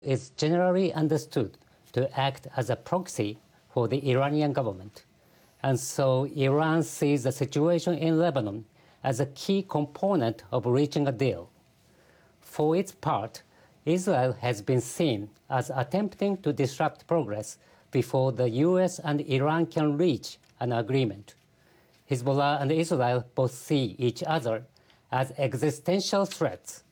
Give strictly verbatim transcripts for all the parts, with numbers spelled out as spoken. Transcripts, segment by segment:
is generally understood to act as a proxy for the Iranian government. And so Iran sees the situation in Lebanon as a key component of reaching a deal. For its part, Israel has been seen as attempting to disrupt progress before the U S and Iran can reach an agreement. Hezbollah and Israel both see each other as existential threats.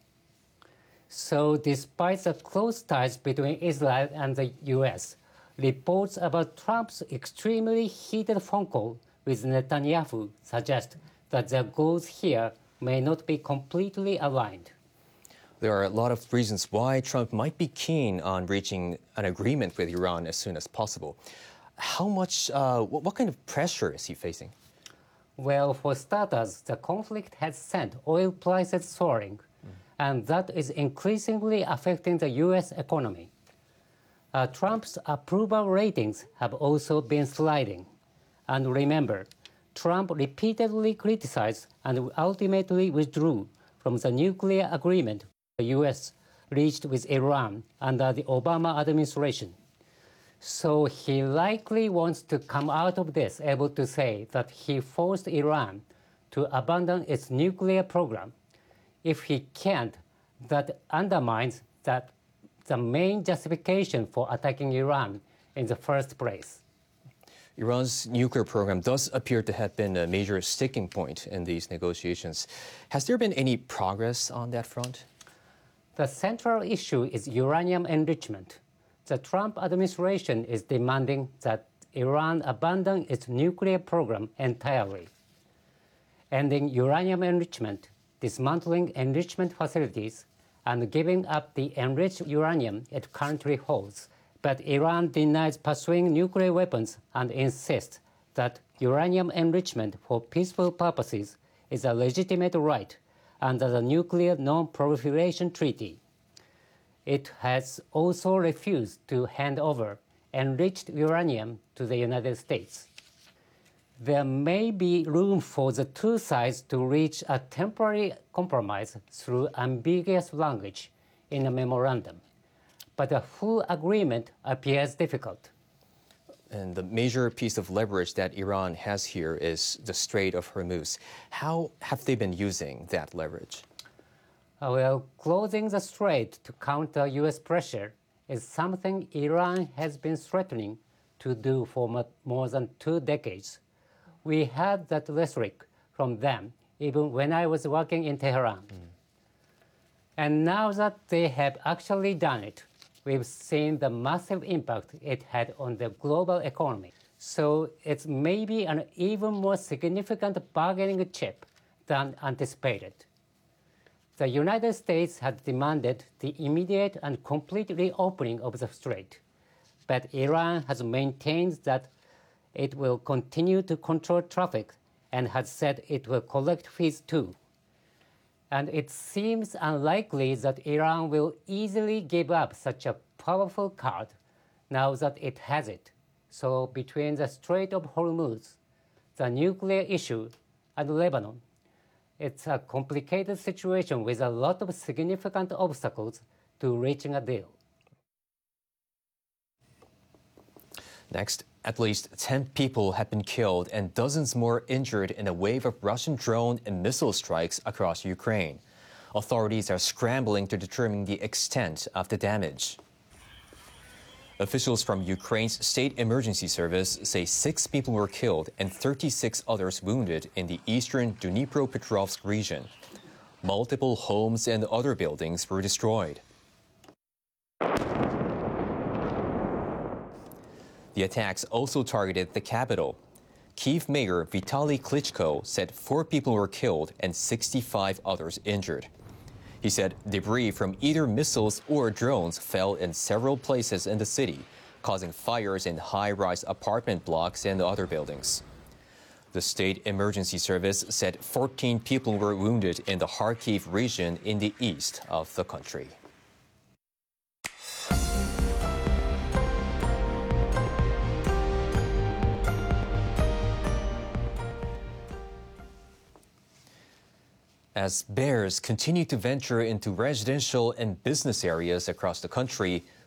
So despite the close ties between Israel and the U S, reports about Trump's extremely heated phone call with Netanyahu suggest that their goals here may not be completely aligned. There are a lot of reasons why Trump might be keen on reaching an agreement with Iran as soon as possible. How much, uh, what, what kind of pressure is he facing? Well, for starters, the conflict has sent oil prices soaring, mm. and that is increasingly affecting the U S economy. Uh, Trump's approval ratings have also been sliding. And remember, Trump repeatedly criticized and ultimately withdrew from the nuclear agreement the U S reached with Iran under the Obama administration. So he likely wants to come out of this able to say that he forced Iran to abandon its nuclear program. If he can't, that undermines that the main justification for attacking Iran in the first place. Iran's nuclear program does appear to have been a major sticking point in these negotiations. Has there been any progress on that front? The central issue is uranium enrichment. The Trump administration is demanding that Iran abandon its nuclear program entirely. Ending uranium enrichment, dismantling enrichment facilities, and giving up the enriched uranium it currently holds. But Iran denies pursuing nuclear weapons and insists that uranium enrichment for peaceful purposes is a legitimate right under the Nuclear Non-Proliferation Treaty. It has also refused to hand over enriched uranium to the United States. There may be room for the two sides to reach a temporary compromise through ambiguous language in a memorandum, but a full agreement appears difficult. And the major piece of leverage that Iran has here is the Strait of Hormuz. How have they been using that leverage? Uh, well, closing the strait to counter U S pressure is something Iran has been threatening to do for more than two decades. We had that rhetoric from them even when I was working in Tehran. Mm. And now that they have actually done it, we've seen the massive impact it had on the global economy. So it's maybe an even more significant bargaining chip than anticipated. The United States had demanded the immediate and complete reopening of the strait, but Iran has maintained that it will continue to control traffic and has said it will collect fees too. And it seems unlikely that Iran will easily give up such a powerful card now that it has it. So between the Strait of Hormuz, the nuclear issue, and Lebanon, it's a complicated situation with a lot of significant obstacles to reaching a deal. Next, at least ten people have been killed and dozens more injured in a wave of Russian drone and missile strikes across Ukraine. Authorities are scrambling to determine the extent of the damage. Officials from Ukraine's State Emergency Service say six people were killed and thirty-six others wounded in the eastern Dnipropetrovsk region. Multiple homes and other buildings were destroyed. The attacks also targeted the capital. Kyiv Mayor Vitaly Klitschko said four people were killed and sixty-five others injured. He said debris from either missiles or drones fell in several places in the city, causing fires in high-rise apartment blocks and other buildings. The State Emergency Service said fourteen people were wounded in the Kharkiv region in the east of the country. As bears continue to venture into residential and business areas across the country,